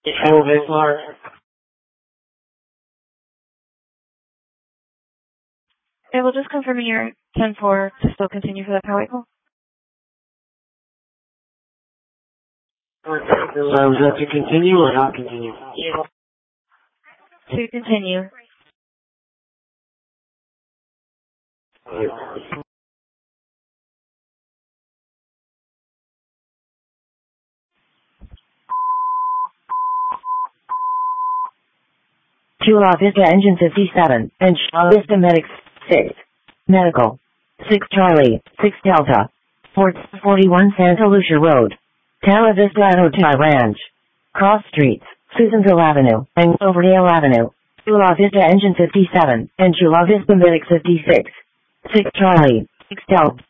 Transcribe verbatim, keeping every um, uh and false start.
Elvis. It will just confirm your ten four to still continue for that power call. So is that to continue or not continue? To continue. Chula Vista Engine fifty-seven, and Chula Vista Medics six. Medical. six Charlie, six Delta. Fort forty-one Santa Lucia Road. Tala Vista and Otay Ranch. Cross Streets, Susanville Avenue, and Cloverdale Avenue. Chula Vista Engine fifty-seven, and Chula Vista Medics fifty-six. six Charlie, six Delta.